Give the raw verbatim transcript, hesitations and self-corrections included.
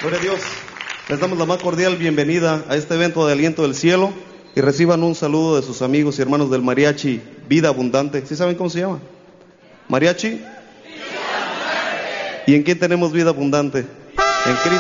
Gloria a Dios. Les damos la más cordial bienvenida a este evento de Aliento del Cielo y reciban un saludo de sus amigos y hermanos del Mariachi Vida Abundante. ¿Sí saben cómo se llama? Mariachi Vida Abundante. ¿Y en quién tenemos vida abundante? En Cristo.